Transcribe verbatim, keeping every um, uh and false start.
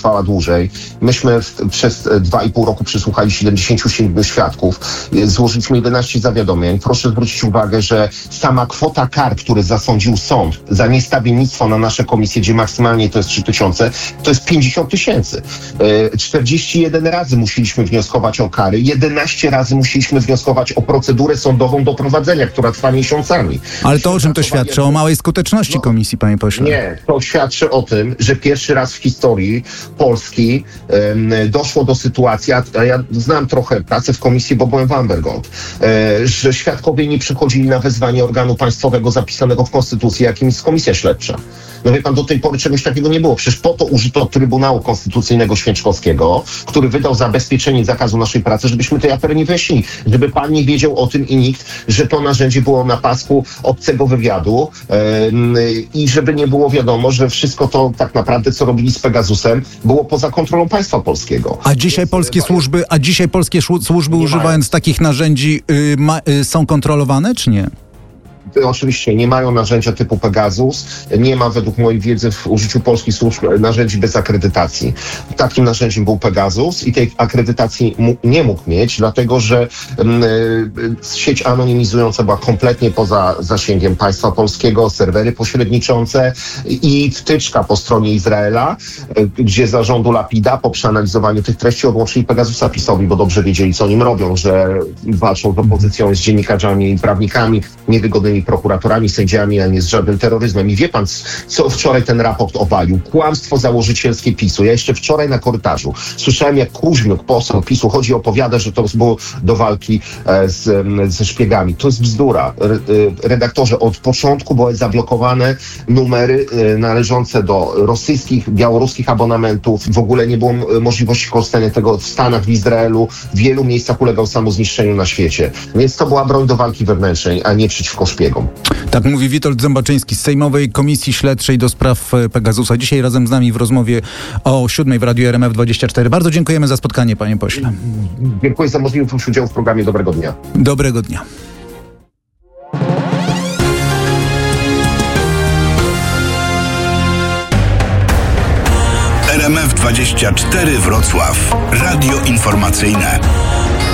trwała dłużej. Myśmy w, przez dwa i pół roku przesłuchali siedemdziesięciu siedmiu świadków. Złożyliśmy jedenaście zawiadomień. Proszę zwrócić uwagę, że sama kwota kar, które zasądził sąd za niestawiennictwo na nasze komisje, gdzie maksymalnie to jest trzy tysiące, to jest pięćdziesiąt tysięcy. czterdzieści jeden razy musieliśmy wnioskować o kary, jedenaście razy musieliśmy wnioskować o procedurę sądową do prowadzenia, która trwa miesiącami. Ale to o czym to świadczy? O małej skuteczności no, komisji, panie pośle? Nie, to świadczy o tym, że pierwszy raz w historii Polski um, doszło do sytuacji, a, a ja znam trochę pracę w komisji, bo byłem w Amber Gold, e, że świadkowie nie przychodzili na wezwanie organu państwowego zapisanego w Konstytucji, jakim jest Komisja Śledcza. No wie pan, do tej pory czegoś takiego nie było. Przecież po to użyto Trybunału Konstytucyjnego Święczkowskiego, który wydał zabezpieczenie zakazu naszej pracy, żebyśmy tej afery nie wyjaśnili. Żeby pan nie wiedział o tym i nikt, że to narzędzie było na pasku obcego wywiadu yy, i żeby nie było wiadomo, że wszystko to tak naprawdę, co robili z Pegasusem, było poza kontrolą państwa polskiego. A dzisiaj polskie służby, a dzisiaj polskie służby używając takich narzędzi yy, ma, yy, są kontrolowane, czy nie? Oczywiście nie mają narzędzia typu Pegasus, nie ma według mojej wiedzy w użyciu polskich służb narzędzi bez akredytacji. Takim narzędziem był Pegasus i tej akredytacji mu, nie mógł mieć, dlatego że y, sieć anonimizująca była kompletnie poza zasięgiem państwa polskiego, serwery pośredniczące i wtyczka po stronie Izraela, y, gdzie zarządu Lapida po przeanalizowaniu tych treści odłączyli Pegasusa PiS-owi, bo dobrze wiedzieli, co nim robią, że walczą z opozycją, z dziennikarzami i prawnikami, niewygodnymi prokuratorami, sędziami, a nie z żadnym terroryzmem. I wie pan, co wczoraj ten raport obalił? Kłamstwo założycielskie PiSu. Ja jeszcze wczoraj na korytarzu słyszałem, jak Kuźmiuk, poseł PiSu, chodzi opowiada, że to było do walki e, z, ze szpiegami. To jest bzdura. Re, redaktorze, od początku były zablokowane numery e, należące do rosyjskich, białoruskich abonamentów. W ogóle nie było możliwości korzystania tego w Stanach, w Izraelu. W wielu miejscach ulegał samozniszczeniu na świecie. Więc to była broń do walki wewnętrznej, a nie przeciwko szpiegom. Tak mówi Witold Zębaczyński z Sejmowej Komisji Śledczej do spraw Pegasusa. Dzisiaj razem z nami w rozmowie o siódmej w Radiu R M F dwadzieścia cztery. Bardzo dziękujemy za spotkanie, panie pośle. Dziękuję za możliwość udziału w programie. Dobrego dnia. Dobrego dnia. R M F dwadzieścia cztery Wrocław. Radio informacyjne.